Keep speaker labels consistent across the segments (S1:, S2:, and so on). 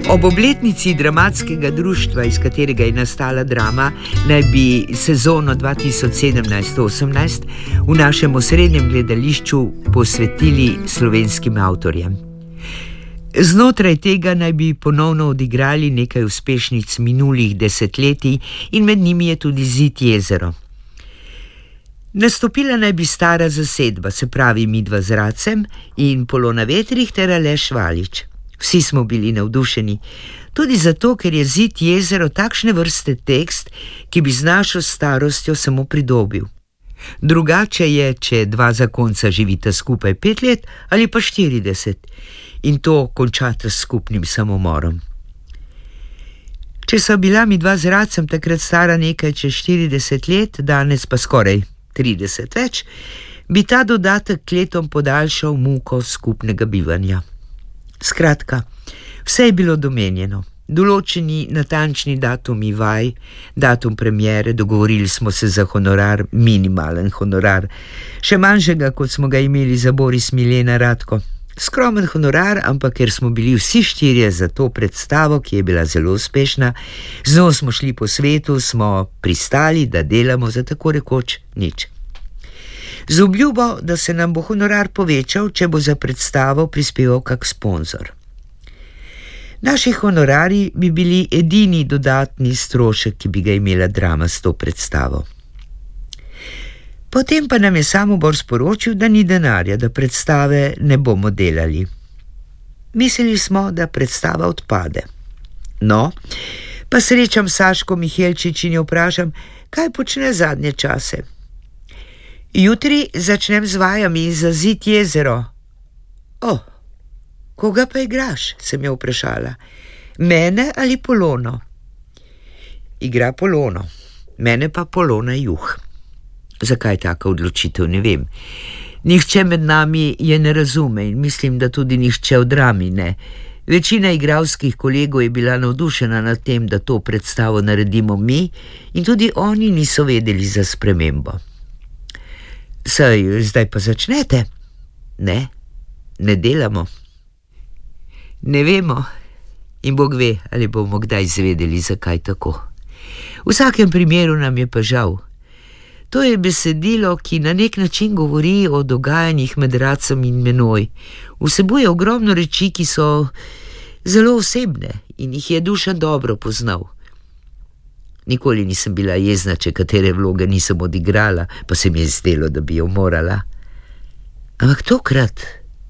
S1: Ob obletnici dramatskega društva, iz katerega je nastala drama, naj bi sezono 2017-18 v našem osrednjem gledališču posvetili slovenskim avtorjem. Znotraj tega naj bi ponovno odigrali nekaj uspešnic minulih desetletij in med njimi je tudi Zid jezero. Nastopila naj bi stara zasedba, se pravi Midva z Racem in Polona Vetrih ter Aleš Valič. Vsi smo bili navdušeni, tudi zato, ker je Zid jezero takšne vrste tekst, ki bi z našo starostjo samo pridobil. Drugače je, če dva zakonca živita skupaj 5 let ali pa 40 in to končata s skupnim samomorom. Če so bila Midva z Racem takrat stara nekaj čez 40 let, danes pa skoraj 30 več, bi ta dodatek k letom podaljšal muko skupnega bivanja. Skratka, vse je bilo domenjeno. Določeni natančni datumi vaj, datum premiere, dogovorili smo se za honorar, minimalen honorar, še manjšega, kot smo ga imeli za Boris Milena Radko. Skromen honorar, ampak ker smo bili vsi 4 za to predstavo, ki je bila zelo uspešna, z njo smo šli po svetu, smo pristali, da delamo za tako rekoč nič. Z obljubo, da se nam bo honorar povečal, če bo za predstavo prispeval kak sponzor. Naši honorari bi bili edini dodatni strošek, ki bi ga imela drama s to predstavo. Potem pa nam je Samobor sporočil, da ni denarja, da predstave ne bomo delali. Mislili smo, da predstava odpade. No, pa srečam Saško Mihelčič in jo vprašam, kaj počne zadnje čase. Jutri začnem z vajami za Zid jezero. O, koga pa igraš, sem jo vprašala. Mene ali Polono? Igra Polono, mene pa Polona Juh. Zakaj taka odločitev, ne vem. Nihče med nami je ne razume in mislim, da tudi nihče v drami ne. Večina igralskih kolegov je bila navdušena nad tem, da to predstavo naredimo mi in tudi oni niso vedeli za spremembo. Saj, zdaj pa začnete? Ne delamo. Ne vemo in Bog ve, ali bomo kdaj izvedeli, zakaj tako. V vsakem primeru nam je pa žal. To je besedilo, ki na nek način govori o dogajanjih med Racem in menoj. Vsebuje ogromno reči, ki so zelo osebne in jih je Dušan dobro poznal. Nikoli nisem bila jezna, če katere vloge nisem odigrala, pa se mi je zdelo, da bi jo morala. Ampak tokrat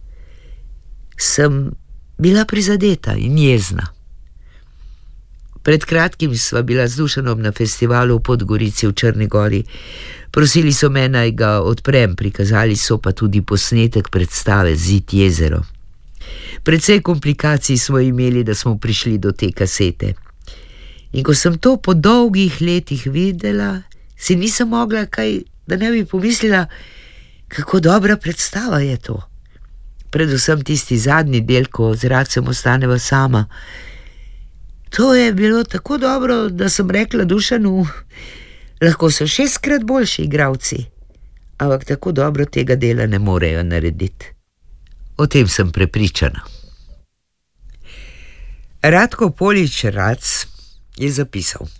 S1: sem bila prizadeta in jezna. Pred kratkim sva bila z Dušanom na festivalu v Podgorici v Črni Gori. Prosili so me, naj ga odprem, prikazali so pa tudi posnetek predstave Zid jezero. Precej komplikacij smo imeli, da smo prišli do te kasete. In ko sem to po dolgih letih videla, si nisem mogla kaj, da ne bi pomislila, kako dobra predstava je to. Predvsem tisti zadnji del, ko z Racem ostaneva sama. To je bilo tako dobro, da sem rekla Dušanu, lahko so 6-krat boljši igralci, ampak tako dobro tega dela ne morejo narediti. O tem sem prepričana. Radko Polič Rac je zapisal.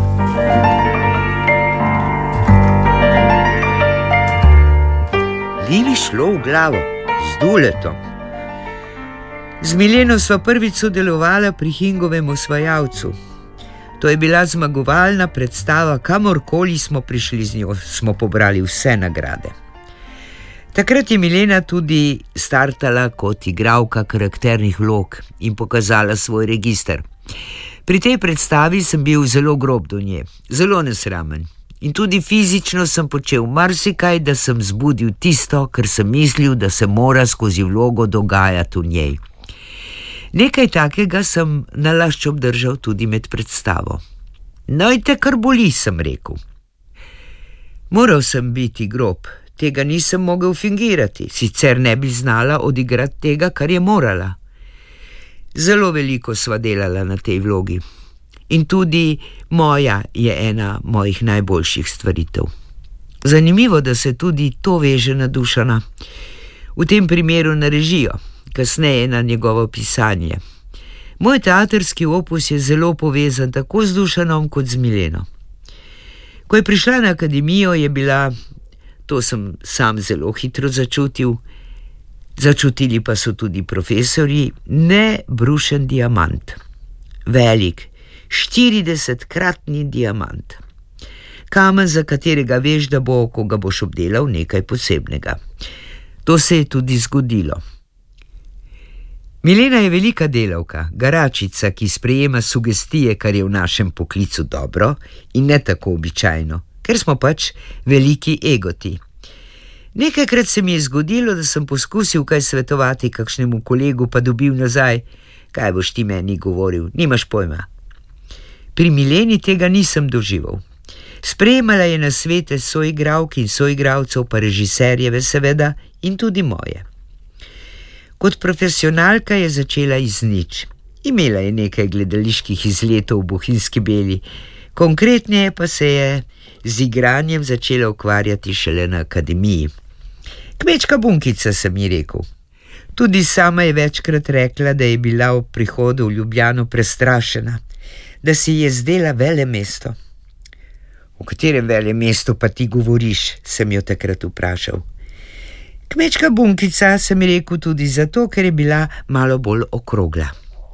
S1: Ni mi šlo v glavo z Duletom. Z Mileno sva prvič sodelovala pri Hingovem Osvajalcu. To je bila zmagovalna predstava, kamorkoli smo prišli z njo, smo pobrali vse nagrade. Takrat je Milena tudi startala kot igralka karakternih vlog in pokazala svoj register. Pri tej predstavi sem bil zelo grob do nje, zelo nesramen. In tudi fizično sem počel marsikaj, da sem zbudil tisto, kar sem mislil, da se mora skozi vlogo dogajati v njej. Nekaj takega sem nalašč obdržal tudi med predstavo. Naj te kar boli, sem rekel. Moral sem biti grob, tega nisem mogel fingirati, sicer ne bi znala odigrati tega, kar je morala. Zelo veliko sva delala na tej vlogi. In tudi moja je ena mojih najboljših stvaritev. Zanimivo, da se tudi to veže na Dušana. V tem primeru na režijo, kasneje na njegovo pisanje. Moj teatrski opus je zelo povezan tako z Dušanom kot z Mileno. Ko je prišla na akademijo, je bila, to sem sam zelo hitro začutil, začutili pa so tudi profesorji, nebrušen diamant. Velik, 40-kratni diamant. Kamen, za katerega veš, da bo, ko ga boš obdelal, nekaj posebnega. To se je tudi zgodilo. Milena je velika delavka, garačica, ki sprejema sugestije, kar je v našem poklicu dobro in ne tako običajno, ker smo pač veliki egoti. Nekajkrat se mi je zgodilo, da sem poskusil kaj svetovati kakšnemu kolegu, pa dobil nazaj: kaj boš ti meni govoril, nimaš pojma. Pri Mileni tega nisem doživel. Sprejemala je nasvete soigralk in soigralcev, pa režiserjeve seveda, in tudi moje. Kot profesionalka je začela iz nič. Imela je nekaj gledaliških izletov v Bohinjski Beli, konkretneje pa se je z igranjem začela ukvarjati šele na akademiji. Kmečka bunkica, sem ji rekel. Tudi sama je večkrat rekla, da je bila ob prihodu v Ljubljano prestrašena, da si je zdela velemesto. O katerem velemestu pa ti govoriš, sem jo takrat vprašal. Kmečka bunkica, sem ji rekel tudi zato, ker je bila malo bolj okrogla.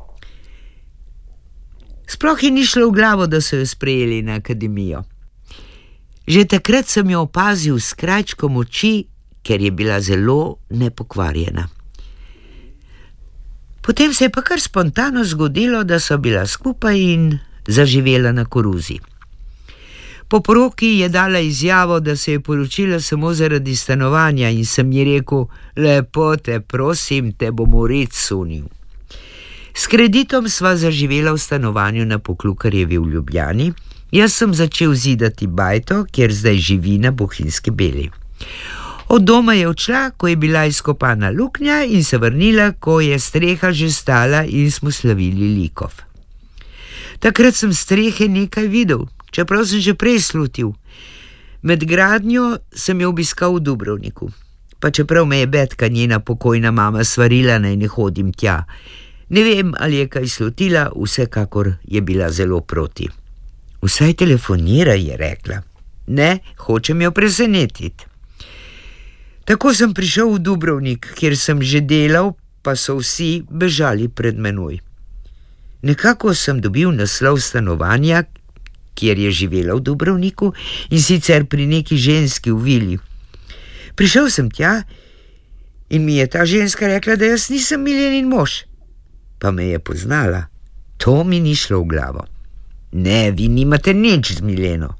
S1: Sploh ji ni šlo v glavo, da so jo sprejeli na akademijo. Že takrat sem jo opazil s krajčkom oči, ker je bila zelo nepokvarjena. Potem se je pa kar spontano zgodilo, da so bila skupaj in zaživela na koruzi. Po poroki je dala izjavo, da se je poročila samo zaradi stanovanja, in sem ji rekel: lepo te prosim, te bom v red sunil. S kreditom sva zaživela v stanovanju na Poklukarjevi v Ljubljani, jaz sem začel zidati bajto, kjer zdaj živi na Bohinjski Beli. Od doma je odšla, ko je bila izkopana luknja, in se vrnila, ko je streha že stala in smo slavili Likov. Takrat sem strehe nekaj videl, čeprav sem že prej slutil. Med gradnjo sem jo obiskal v Dubrovniku, pa čeprav me je Betka, njena pokojna mama, svarila, naj ne hodim tja. Ne vem, ali je kaj slutila, vsekakor je bila zelo proti. Vsaj telefoniraj, je rekla. Ne, hočem jo presenetiti. Tako sem prišel v Dubrovnik, kjer sem že delal, pa so vsi bežali pred menoj. Nekako sem dobil naslov stanovanja, kjer je živela v Dubrovniku, in sicer pri neki ženski v vili. Prišel sem tja in mi je ta ženska rekla, da jaz nisem Milenin mož. Pa me je poznala. To mi ni šlo v glavo. Ne, vi nimate nič z Mileno.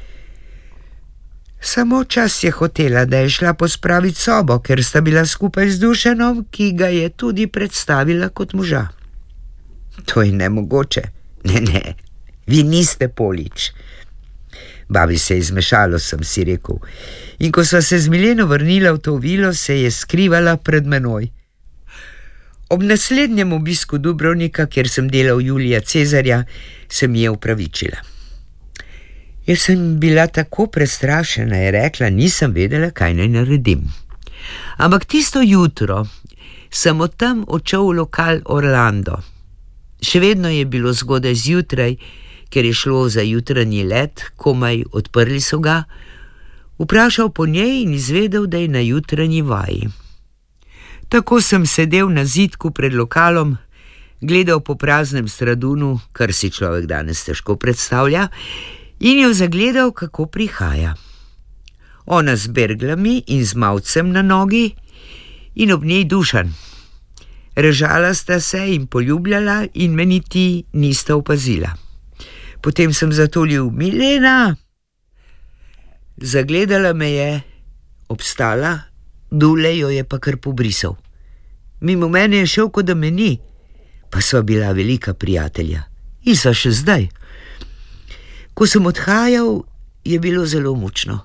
S1: Samo čas je hotela, da je šla pospraviti sobo, ker sta bila skupaj z Dušanom, ki ga je tudi predstavila kot moža. To je nemogoče. Ne, vi niste Polič. Babi se je zmešalo, sem si rekel. In ko sva se z Mileno vrnila v to vilo, se je skrivala pred menoj. Ob naslednjem obisku Dubrovnika, kjer sem delal Julija Cezarja, se mi je opravičila. Jaz sem bila tako prestrašena, je rekla, nisem vedela, kaj naj naredim. Ampak tisto jutro sem od tam odšel v lokal Orlando. Še vedno je bilo zgodaj zjutraj, ker je šlo za jutranji let, komaj odprli so ga. Vprašal po njej in izvedel, da je na jutranji vaji. Tako sem sedel na zidku pred lokalom, gledal po praznem Stradunu, kar si človek danes težko predstavlja, in jo zagledal, kako prihaja. Ona z berglami in z mavcem na nogi in ob njej Dušan. Režala sta se in poljubljala in me niti nista opazila. Potem sem zatulil: Milena! Zagledala me je, obstala, Dule jo je pa kar pobrisal. Mimo mene je šel, kot da me ni, pa sva bila velika prijatelja. In sva še zdaj. Ko sem odhajal, je bilo zelo mučno.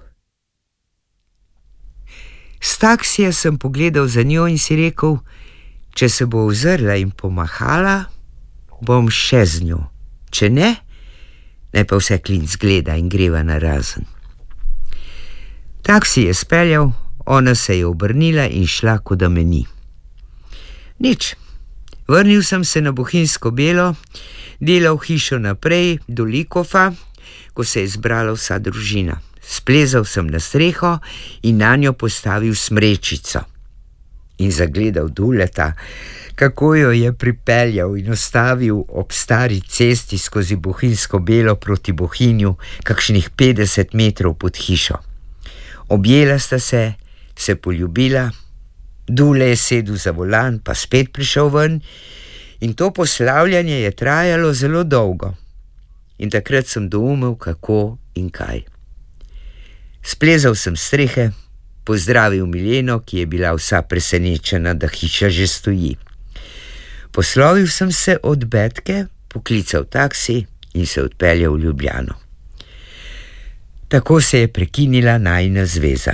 S1: S taksija sem pogledal za njo in si rekel, če se bo ozrla in pomahala, bom še z njo. Če ne, naj pa vse klinc gleda in greva narazen. Taksi je speljal, ona se je obrnila in šla, kot da me ni. Nič, Vrnil sem se na Bohinjsko Belo, delal hišo naprej do Likofa, ko se je zbrala vsa družina. Splezal sem na streho in nanjo postavil smrečico. In zagledal Duleta, kako jo je pripeljal in ostavil ob stari cesti skozi Bohinjsko Belo proti Bohinju, kakšnih 50 metrov pod hišo. Objela sta se poljubila, Dule je sedel za volan, pa spet prišel ven in to poslavljanje je trajalo zelo dolgo. In takrat sem doumel, kako in kaj. Splezal sem s strehe, pozdravil Mileno, ki je bila vsa presenečena, da hiša že stoji. Poslovil sem se od Betke, poklical taksi in se odpeljal v Ljubljano. Tako se je prekinila najina zveza.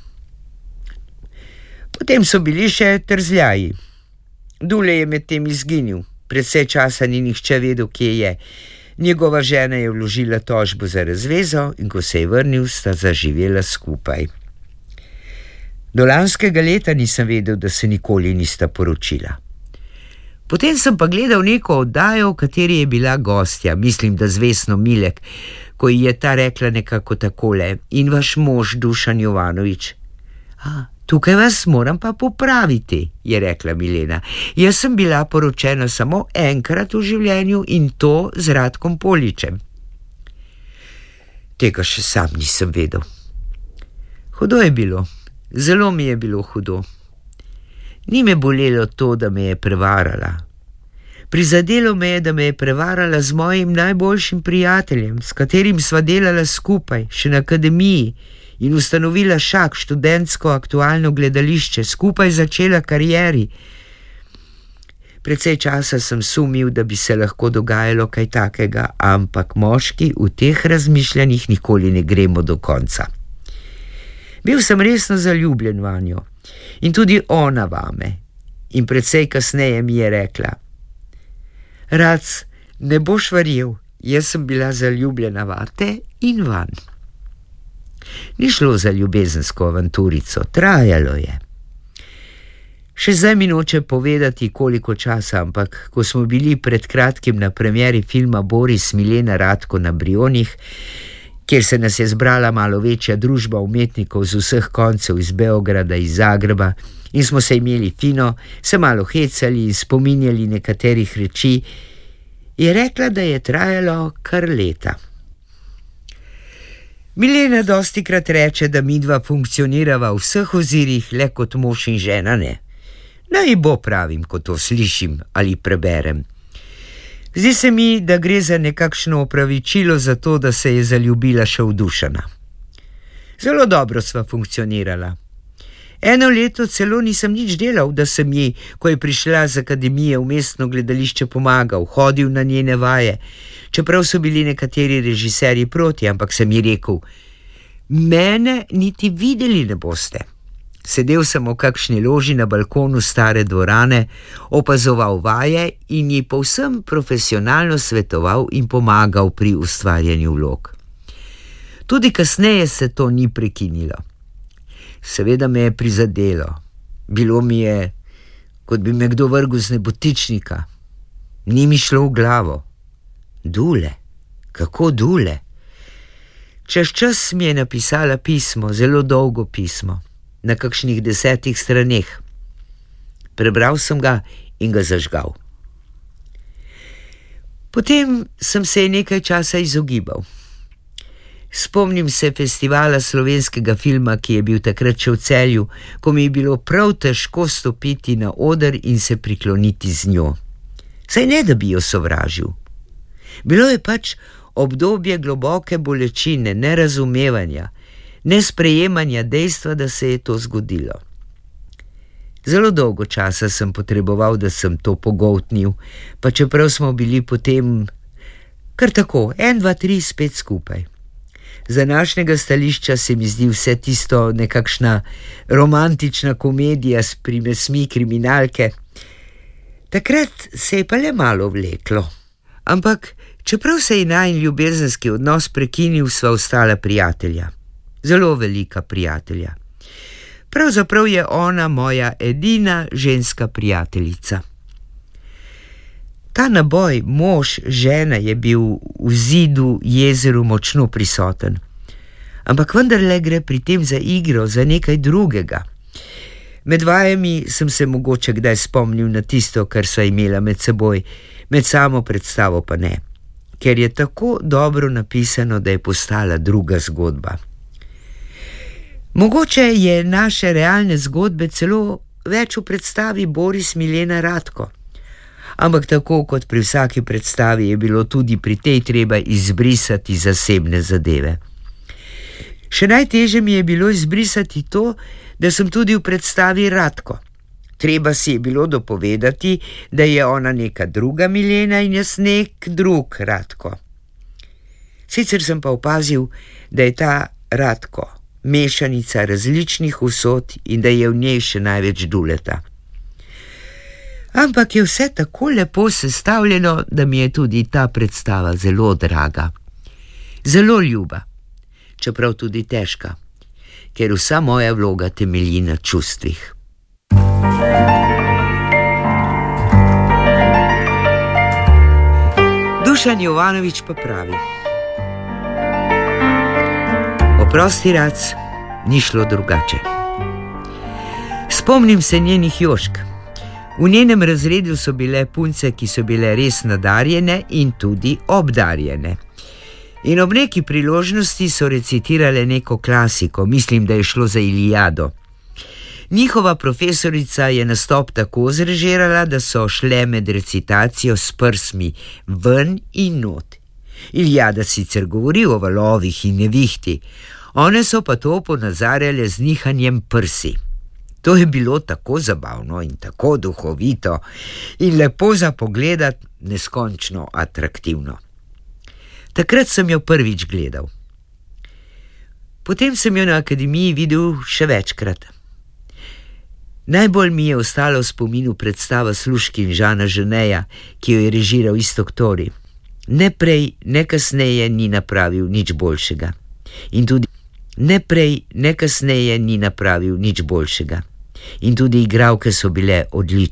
S1: Potem so bili še trzljaji. Dule je medtem izginil, precej časa ni nihče vedel, kje je. Njegova žena je vložila tožbo za razvezo in ko se je vrnil, sta zaživela skupaj. Do lanskega leta nisem vedel, da se nikoli nista poročila. Potem sem pa gledal neko oddajo, v kateri je bila gostja, mislim, da z Vesno Milek, ko ji je ta rekla nekako takole: in vaš mož Dušan Jovanović. Tukaj vas moram pa popraviti, je rekla Milena. Jaz sem bila poročena samo enkrat v življenju in to z Radkom Poličem. Tega še sam nisem vedel. Hudo je bilo, zelo mi je bilo hudo. Ni me bolelo to, da me je prevarala. Prizadelo me je, da me je prevarala z mojim najboljšim prijateljem, s katerim sva delala skupaj, še na akademiji, in ustanovila Šak, študentsko aktualno gledališče, skupaj začela karieri. Precej časa sem sumil, da bi se lahko dogajalo kaj takega, ampak moški v teh razmišljanjih nikoli ne gremo do konca. Bil sem resno zaljubljen vanjo in tudi ona vame. In precej kasneje mi je rekla: Rac, ne boš verjel, jaz sem bila zaljubljena vate in van. Ni šlo za ljubezensko avanturico, trajalo je. Še zdaj mi noče povedati, koliko časa, ampak ko smo bili pred kratkim na premieri filma Boris, Milena, Radko na Brionih, kjer se nas je zbrala malo večja družba umetnikov z vseh koncev, iz Beograda, iz Zagreba, in smo se imeli fino, se malo hecali in spominjali nekaterih reči, je rekla, da je trajalo kar leta. Milena dostikrat reče, da midva funkcionirava v vseh ozirih le kot mož in žena, ne. Naj bo, pravim, ko to slišim ali preberem. Zdi se mi, da gre za nekakšno opravičilo za to, da se je zaljubila še v Dušana. Zelo dobro sva funkcionirala. Eno leto celo nisem nič delal, da sem ji, ko je prišla z akademije v mestno gledališče, pomagal, hodil na njene vaje, čeprav so bili nekateri režiserji proti, ampak sem ji rekel: mene niti videli ne boste. Sedel sem v kakšni loži na balkonu stare dvorane, opazoval vaje in ji povsem profesionalno svetoval in pomagal pri ustvarjanju vlog. Tudi kasneje se to ni prekinilo. Seveda me je prizadelo. Bilo mi je, kot bi me kdo vrgel z nebotičnika. Ni mi šlo v glavo. Dule, kako Dule? Čez čas mi je napisala pismo, zelo dolgo pismo, na kakšnih 10 straneh. Prebral sem ga in ga zažgal. Potem sem se nekaj časa izogibal. Spomnim se festivala slovenskega filma, ki je bil takrat še v Celju, ko mi je bilo prav težko stopiti na oder in se prikloniti z njo. Saj ne, da bi jo sovražil. Bilo je pač obdobje globoke bolečine, nerazumevanja, nesprejemanja dejstva, da se je to zgodilo. Zelo dolgo časa sem potreboval, da sem to pogoltnil, pa čeprav smo bili potem kar tako, 1, 2, 3 spet skupaj. Z današnjega stališča se mi zdi vse tisto nekakšna romantična komedija s primesmi kriminalke. Takrat se je pa le malo vleklo. Ampak čeprav se je najin ljubezenski odnos prekinil, sva ostala prijatelja. Zelo velika prijatelja. Pravzaprav je ona moja edina ženska prijateljica. Ta naboj mož, žena je bil v Zidu, jezeru močno prisoten. Ampak vendarle gre pri tem za igro, za nekaj drugega. Med vajami sem se mogoče kdaj spomnil na tisto, kar sva imela med seboj, med samo predstavo pa ne, ker je tako dobro napisano, da je postala druga zgodba. Mogoče je naše realne zgodbe celo več v predstavi Boris, Milena, Radko. Ampak tako kot pri vsaki predstavi je bilo tudi pri tej treba izbrisati zasebne zadeve. Še najtežje mi je bilo izbrisati to, da sem tudi v predstavi Radko. Treba si je bilo dopovedati, da je ona neka druga Milena in jaz nek drug Radko. Sicer sem pa opazil, da je ta Radko mešanica različnih usod in da je v njej še največ Duleta. Ampak je vse tako lepo sestavljeno, da mi je tudi ta predstava zelo draga. Zelo ljuba, čeprav tudi težka, ker vsa moja vloga temelji na čustvih. Dušan Jovanović pa pravi: oprosti, Rac, ni šlo drugače. Spomnim se njenih jošk. V njenem razredu so bile punce, ki so bile res nadarjene in tudi obdarjene. In ob neki priložnosti so recitirale neko klasiko, mislim, da je šlo za Iliado. Njihova profesorica je nastop tako zrežirala, da so šle med recitacijo s prsmi ven in not. Iliada sicer govori o valovih in nevihti, one so pa to ponazarjale z nihanjem prsi. To je bilo tako zabavno in tako duhovito in lepo za pogledat, neskončno atraktivno. Takrat sem jo prvič gledal. Potem sem jo na akademiji videl še večkrat. Najbolj mi je ostalo v spominu predstava Služkin Žana Ženeja, ki jo je režiral Iztok Tori. Ne prej, ne kasneje ni napravil nič boljšega. In tudi ne prej, ne kasneje ni napravil nič boljšega. In tudi igralke so bile odlične.